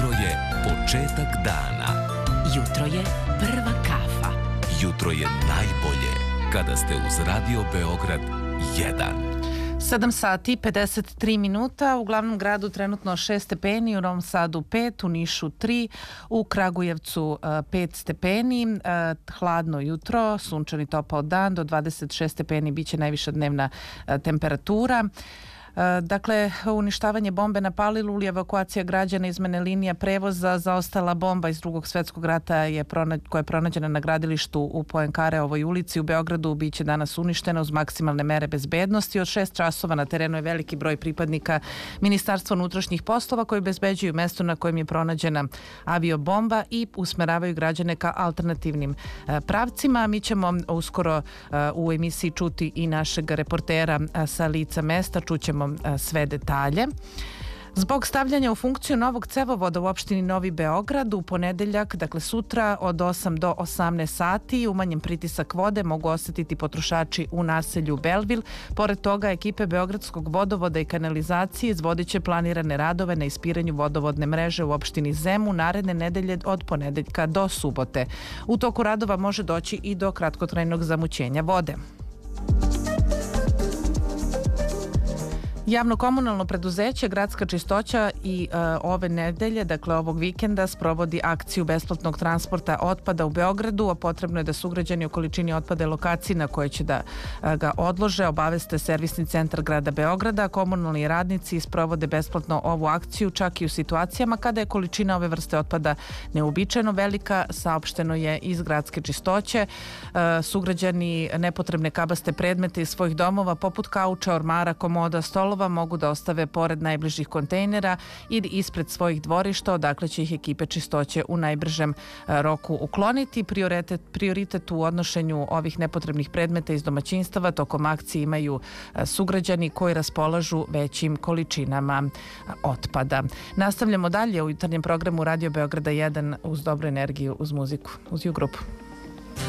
Jutro je početak dana. Jutro je prva kafa. Jutro je najbolje kada ste uz Radio Beograd 1. 7 sati 53 minuta, u glavnom gradu trenutno 6 stepeni, u Novom Sadu 5, u Nišu 3, u Kragujevcu 5 stepeni, hladno jutro, sunčani topao dan, do 26 stepeni biće najviša dnevna temperatura. Dakle, uništavanje bombe na Paliluli, evakuacija građana, izmene linija prevoza, zaostala bomba iz Drugog svjetskog rata koja je pronađena na gradilištu u Poenkareovoj ulici u Beogradu biće danas uništena uz maksimalne mere bezbednosti. Od 6 časova na terenu je veliki broj pripadnika Ministarstva unutrašnjih poslova koji bezbeđuju mesto na kojem je pronađena aviobomba i usmeravaju građane ka alternativnim pravcima. Mi ćemo uskoro u emisiji čuti i našeg reportera sa lica mesta, čućemo sve detalje. Zbog stavljanja u funkciju novog cevovoda u opštini Novi Beograd u ponedeljak, dakle sutra od 8 do 18 sati, umanjen pritisak vode mogu osetiti potrošači u naselju Belvil. Pored toga, ekipe Beogradskog vodovoda i kanalizacije izvodit će planirane radove na ispiranju vodovodne mreže u opštini Zemun naredne nedelje od ponedeljka do subote. U toku radova može doći i do kratkotrajnog zamućenja vode. Javno-komunalno preduzeće Gradska čistoća i ove nedelje, dakle ovog vikenda, sprovodi akciju besplatnog transporta otpada u Beogradu, a potrebno je da sugrađani o količini otpada i lokaciji na koje će da ga odlože obaveste servisni centar grada Beograda. Komunalni radnici sprovode besplatno ovu akciju čak i u situacijama kada je količina ove vrste otpada neuobičajeno velika, saopšteno je iz Gradske čistoće. Sugrađani nepotrebne kabaste predmete iz svojih domova poput kauča, ormara, komoda, stolova mogu da ostave pored najbližih kontejnera ili ispred svojih dvorišta, odakle će ih ekipe čistoće u najbržem roku ukloniti. Prioritet u odnošenju ovih nepotrebnih predmeta iz domaćinstava tokom akcije imaju sugrađani koji raspolažu većim količinama otpada. Nastavljamo dalje u jutarnjem programu Radio Beograda 1 uz dobru energiju, uz muziku, uz U grupu.